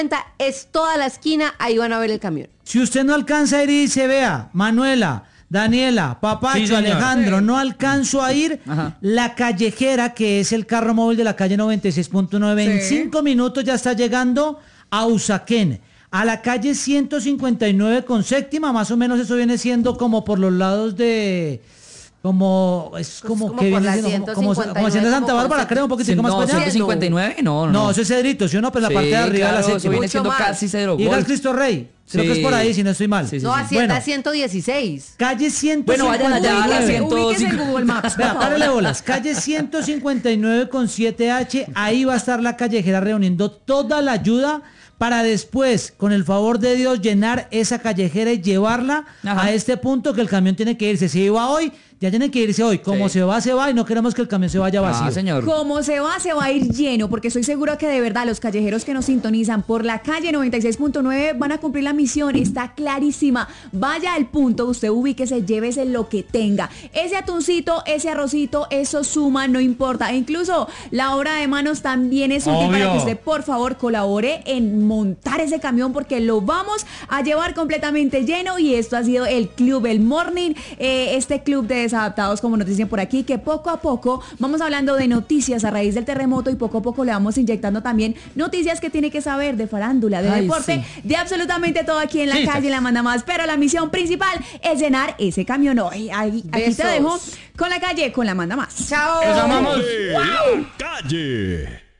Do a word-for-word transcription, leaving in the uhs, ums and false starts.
Es toda la esquina, ahí van a ver el camión. Si usted no alcanza a ir y dice, vea, Manuela, Daniela, Papacho, sí, Alejandro, sí. no alcanzo a ir, Ajá. la Callejera, que es el carro móvil de la calle noventa y seis punto nueve, sí. en cinco minutos ya está llegando a Usaquén, a la calle ciento cincuenta y nueve con séptima, más o menos eso viene siendo como por los lados de... Como, es como, como que por viene la siendo como, como, ciento cincuenta y nueve, como haciendo Santa como Bárbara, con- creo, un poquitico Sí, más no, para allá. ciento cincuenta y nueve, no, no. No, eso es Cedrito, ¿sí o no? Pues la Sí, parte de arriba claro, de la eso séptima. viene Mucho siendo más. casi Cedro Llega el Golf. Cristo Rey, creo Sí. que es por ahí, si no estoy mal. Sí, sí, No, sí. Hacienda Bueno. ciento dieciséis. Calle ciento Bueno, cincuenta y nueve. vayan allá a la ciento Ubíquese en cincuenta. Google Maps. por Vea, favor. párele bolas. Calle ciento cincuenta y nueve con siete H. Ahí va a estar la callejera reuniendo toda la ayuda para después, con el favor de Dios, llenar esa callejera y llevarla Ajá. a este punto que el camión tiene que irse. Si iba hoy, ya tiene que irse hoy. Como Sí. se va, se va y no queremos que el camión se vaya vacío. Ah, señor. Como se va, se va a ir lleno, porque estoy segura que de verdad los callejeros que nos sintonizan por la calle noventa y seis punto nueve van a cumplir la misión, está clarísima. Vaya al punto, usted ubíquese, llévese lo que tenga. Ese atuncito, ese arrocito, eso suma, no importa. E incluso la obra de manos también es útil Obvio. para que usted, por favor, colabore en montar ese camión, porque lo vamos a llevar completamente lleno. Y esto ha sido el Club El Morning, eh, este club de desadaptados, como nos dicen por aquí, que poco a poco vamos hablando de noticias a raíz del terremoto y poco a poco le vamos inyectando también noticias que tiene que saber de farándula, de Ay, deporte, sí. de absolutamente todo aquí en la Sí, calle, sí. la manda más. Pero la misión principal es llenar ese camión hoy. Ahí- Aquí Besos. te dejo con la calle, con la manda más. Chao. Los amamos. La calle.